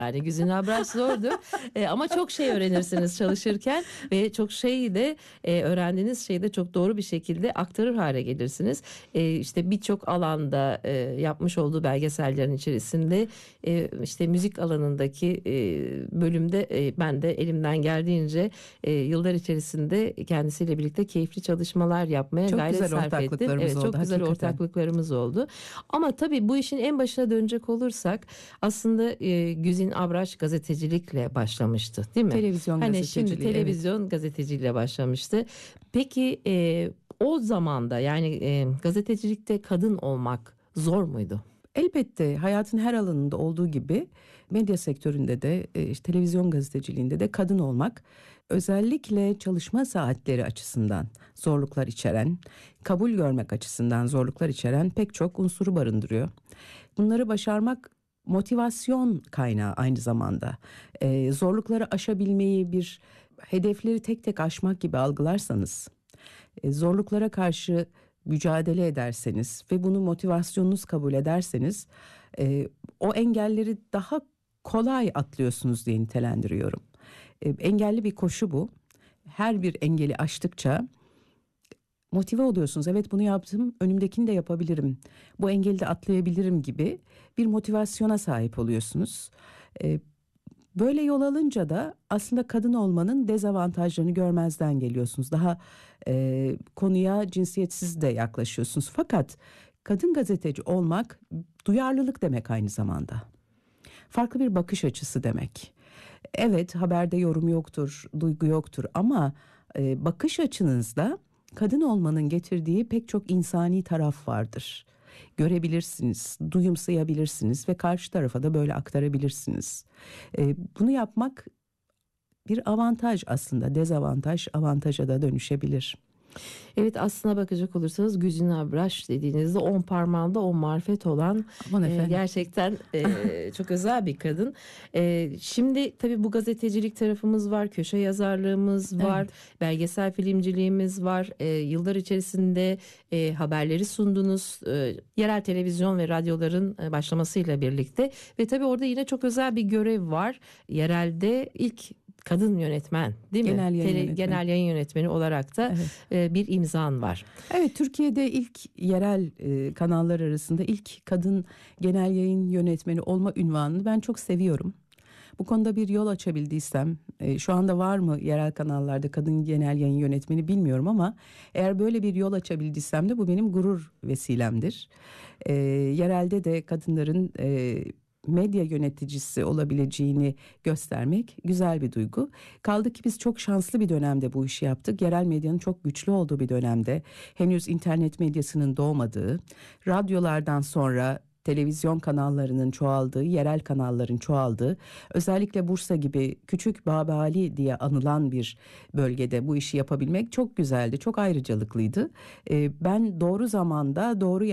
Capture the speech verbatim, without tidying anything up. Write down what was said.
Yani Güzin Abraç zordu e, ama çok şey öğrenirsiniz çalışırken ve çok şeyi de e, öğrendiğiniz şeyi de çok doğru bir şekilde aktarır hale gelirsiniz. E, işte birçok alanda e, yapmış olduğu belgesellerin içerisinde e, işte müzik alanındaki e, bölümde e, ben de elimden geldiğince e, yıllar içerisinde kendisiyle birlikte keyifli çalışmalar yapmaya Çok gayret güzel sarf ettim. ortaklıklarımız Evet, oldu çok güzel hakikaten. ortaklıklarımız oldu. Ama tabii bu işin en başına dönecek olursak aslında e, Güzin Abraç gazetecilikle başlamıştı, değil mi? Televizyon Hani gazeteciliği, şimdi evet. televizyon gazeteciliğiyle başlamıştı. Peki e, o zamanda yani e, gazetecilikte kadın olmak zor muydu? Elbette hayatın her alanında olduğu gibi medya sektöründe de e, işte televizyon gazeteciliğinde de kadın olmak özellikle çalışma saatleri açısından zorluklar içeren, kabul görmek açısından zorluklar içeren pek çok unsuru barındırıyor. Bunları başarmak motivasyon kaynağı aynı zamanda. E, zorlukları aşabilmeyi bir hedefleri tek tek aşmak gibi algılarsanız, e, zorluklara karşı mücadele ederseniz ve bunu motivasyonunuz kabul ederseniz e, o engelleri daha kolay atlıyorsunuz diye nitelendiriyorum. E, engelli bir koşu bu. Her bir engeli aştıkça motive oluyorsunuz. Evet, bunu yaptım, önümdekini de yapabilirim. Bu engeli de atlayabilirim gibi bir motivasyona sahip oluyorsunuz. E, Böyle yol alınca da aslında kadın olmanın dezavantajlarını görmezden geliyorsunuz. Daha e, konuya cinsiyetsiz de yaklaşıyorsunuz. Fakat kadın gazeteci olmak duyarlılık demek aynı zamanda. Farklı bir bakış açısı demek. Evet, haberde yorum yoktur, duygu yoktur ama e, bakış açınızda kadın olmanın getirdiği pek çok insani taraf vardır. Görebilirsiniz, duyumsayabilirsiniz ve karşı tarafa da böyle aktarabilirsiniz. E, bunu yapmak bir avantaj aslında, dezavantaj avantaja da dönüşebilir. Evet, aslına bakacak olursanız Güzin Abraç dediğinizde on parmağında on marifet olan Aman e, efendim. gerçekten e, çok özel bir kadın. E, şimdi tabii bu gazetecilik tarafımız var, köşe yazarlığımız var, Evet. belgesel filmciliğimiz var. E, yıllar içerisinde e, haberleri sundunuz, e, yerel televizyon ve radyoların e, başlamasıyla birlikte ve tabii orada yine çok özel bir görev var. Yerelde ilk kadın yönetmen, değil mi? Genel yayın Tele, yönetmeni. genel yayın yönetmeni olarak da Evet. e, bir imzan var. Evet, Türkiye'de ilk yerel e, kanallar arasında ilk kadın genel yayın yönetmeni olma unvanını ben çok seviyorum. Bu konuda bir yol açabildiysem, e, şu anda var mı yerel kanallarda kadın genel yayın yönetmeni bilmiyorum ama eğer böyle bir yol açabildiysem de bu benim gurur vesilemdir. E, yerelde de kadınların e, medya yöneticisi olabileceğini göstermek güzel bir duygu. Kaldı ki biz çok şanslı bir dönemde bu işi yaptık. Yerel medyanın çok güçlü olduğu bir dönemde, henüz internet medyasının doğmadığı, radyolardan sonra televizyon kanallarının çoğaldığı, yerel kanalların çoğaldığı, özellikle Bursa gibi küçük Babali diye anılan bir bölgede bu işi yapabilmek çok güzeldi, çok ayrıcalıklıydı. Ee, ben doğru zamanda doğru